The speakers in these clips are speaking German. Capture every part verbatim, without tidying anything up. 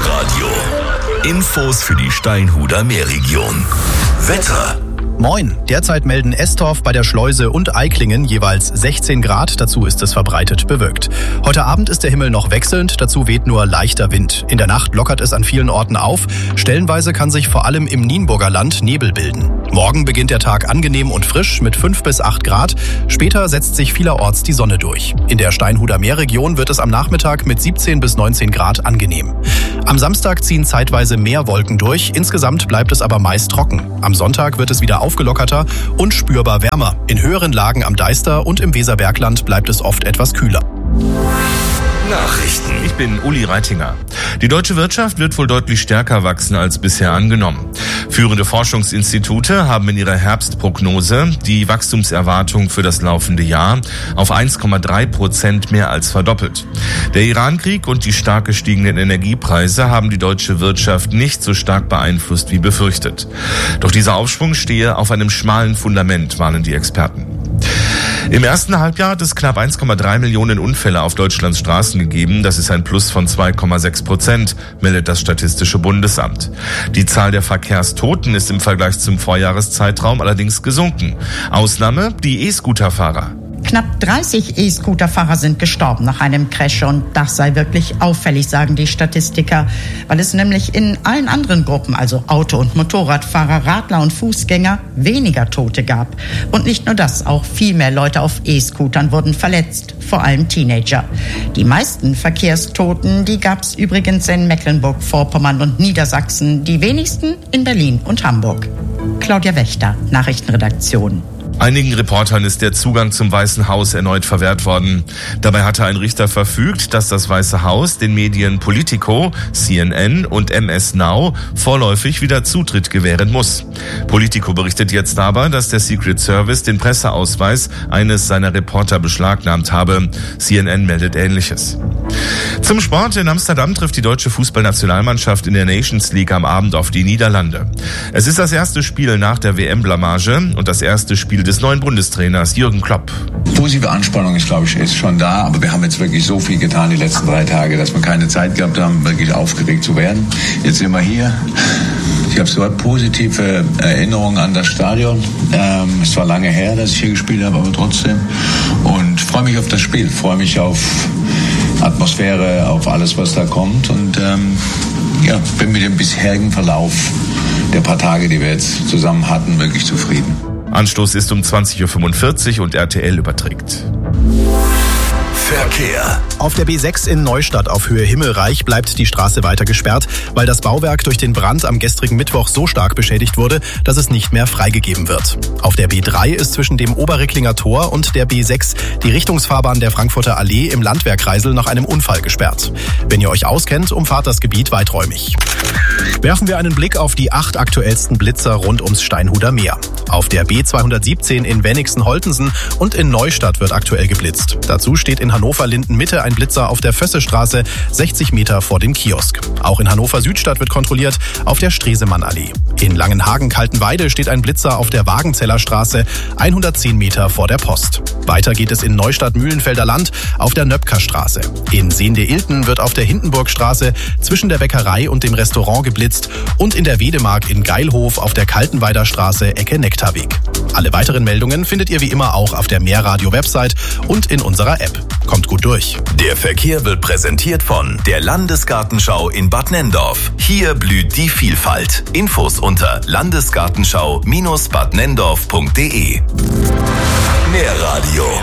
Meerradio. Infos für die Steinhuder Meerregion. Wetter. Moin, derzeit melden Estorf bei der Schleuse und Eiklingen jeweils sechzehn Grad, dazu ist es verbreitet bewölkt. Heute Abend ist der Himmel noch wechselnd, dazu weht nur leichter Wind. In der Nacht lockert es an vielen Orten auf, stellenweise kann sich vor allem im Nienburger Land Nebel bilden. Morgen beginnt der Tag angenehm und frisch mit fünf bis acht Grad, später setzt sich vielerorts die Sonne durch. In der Steinhuder Meerregion wird es am Nachmittag mit siebzehn bis neunzehn Grad angenehm. Am Samstag ziehen zeitweise mehr Wolken durch, insgesamt bleibt es aber meist trocken. Am Sonntag wird es wieder aufgelockerter und spürbar wärmer. In höheren Lagen am Deister und im Weserbergland bleibt es oft etwas kühler. Nachrichten. Ich bin Uli Reitinger. Die deutsche Wirtschaft wird wohl deutlich stärker wachsen als bisher angenommen. Führende Forschungsinstitute haben in ihrer Herbstprognose die Wachstumserwartung für das laufende Jahr auf eins Komma drei Prozent mehr als verdoppelt. Der Irankrieg und die stark gestiegenen Energiepreise haben die deutsche Wirtschaft nicht so stark beeinflusst wie befürchtet. Doch dieser Aufschwung stehe auf einem schmalen Fundament, warnen die Experten. Im ersten Halbjahr hat es knapp eins Komma drei Millionen Unfälle auf Deutschlands Straßen gegeben. Das ist ein Plus von zwei Komma sechs Prozent, meldet das Statistische Bundesamt. Die Zahl der Verkehrstoten ist im Vergleich zum Vorjahreszeitraum allerdings gesunken. Ausnahme die E-Scooter-Fahrer. Knapp dreißig E-Scooter-Fahrer sind gestorben nach einem Crash und das sei wirklich auffällig, sagen die Statistiker, weil es nämlich in allen anderen Gruppen, also Auto- und Motorradfahrer, Radler und Fußgänger, weniger Tote gab. Und nicht nur das, auch viel mehr Leute auf E-Scootern wurden verletzt, vor allem Teenager. Die meisten Verkehrstoten, die gab es übrigens in Mecklenburg-Vorpommern und Niedersachsen, die wenigsten in Berlin und Hamburg. Claudia Wächter, Nachrichtenredaktion. Einigen Reportern ist der Zugang zum Weißen Haus erneut verwehrt worden. Dabei hatte ein Richter verfügt, dass das Weiße Haus den Medien Politico, C N N und M S Now vorläufig wieder Zutritt gewähren muss. Politico berichtet jetzt aber, dass der Secret Service den Presseausweis eines seiner Reporter beschlagnahmt habe. C N N meldet Ähnliches. Zum Sport. In Amsterdam trifft die deutsche Fußballnationalmannschaft in der Nations League am Abend auf die Niederlande. Es ist das erste Spiel nach der W M-Blamage und das erste Spiel des neuen Bundestrainers Jürgen Klopp. Positive Anspannung ist, glaube ich, ist schon da, aber wir haben jetzt wirklich so viel getan die letzten drei Tage, dass wir keine Zeit gehabt haben, wirklich aufgeregt zu werden. Jetzt sind wir hier. Ich habe so positive Erinnerungen an das Stadion. Ähm, es war lange her, dass ich hier gespielt habe, aber trotzdem. Und freue mich auf das Spiel, freue mich auf Atmosphäre, auf alles, was da kommt. Und ähm, ja, bin mit dem bisherigen Verlauf der paar Tage, die wir jetzt zusammen hatten, wirklich zufrieden. Anstoß ist um zwanzig Uhr fünfundvierzig und R T L überträgt. Verkehr. Auf der B sechs in Neustadt auf Höhe Himmelreich bleibt die Straße weiter gesperrt, weil das Bauwerk durch den Brand am gestrigen Mittwoch so stark beschädigt wurde, dass es nicht mehr freigegeben wird. Auf der B drei ist zwischen dem Oberrecklinger Tor und der B sechs die Richtungsfahrbahn der Frankfurter Allee im Landwehrkreisel nach einem Unfall gesperrt. Wenn ihr euch auskennt, umfahrt das Gebiet weiträumig. Werfen wir einen Blick auf die acht aktuellsten Blitzer rund ums Steinhuder Meer. Auf der B zweihundertsiebzehn in Wenigsen-Holtensen und in Neustadt wird aktuell geblitzt. Dazu steht in Hannover-Linden-Mitte ein Blitzer auf der Vössestraße, sechzig Meter vor dem Kiosk. Auch in Hannover-Südstadt wird kontrolliert, auf der Stresemann-Allee. In Langenhagen-Kaltenweide steht ein Blitzer auf der Wagenzeller Straße, hundertzehn Meter vor der Post. Weiter geht es in Neustadt-Mühlenfelder Land auf der Nöpkerstraße. In Sehnde-Ilten wird auf der Hindenburgstraße zwischen der Bäckerei und dem Restaurant geblitzt und in der Wedemark in Geilhof auf der Kaltenweider Straße Ecke Nektarweg. Alle weiteren Meldungen findet ihr wie immer auch auf der Meerradio-Website und in unserer App. Kommt gut durch. Der Verkehr wird präsentiert von der Landesgartenschau in Bad Nenndorf. Hier blüht die Vielfalt. Infos unter landesgartenschau Bindestrich bad nenndorf punkt de. Meerradio.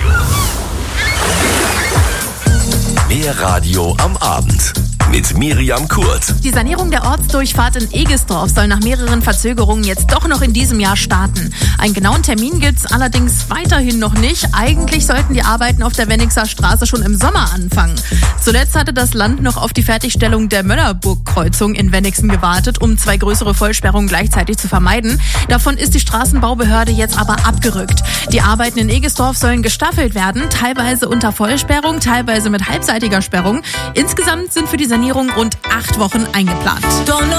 Meerradio am Abend. Mit Miriam Kurt. Die Sanierung der Ortsdurchfahrt in Egestorf soll nach mehreren Verzögerungen jetzt doch noch in diesem Jahr starten. Einen genauen Termin gibt's allerdings weiterhin noch nicht. Eigentlich sollten die Arbeiten auf der Wennigser Straße schon im Sommer anfangen. Zuletzt hatte das Land noch auf die Fertigstellung der Möllerburg-Kreuzung in Wenigsen gewartet, um zwei größere Vollsperrungen gleichzeitig zu vermeiden. Davon ist die Straßenbaubehörde jetzt aber abgerückt. Die Arbeiten in Egestorf sollen gestaffelt werden, teilweise unter Vollsperrung, teilweise mit halbseitiger Sperrung. Insgesamt sind für die Sanierung rund acht Wochen eingeplant.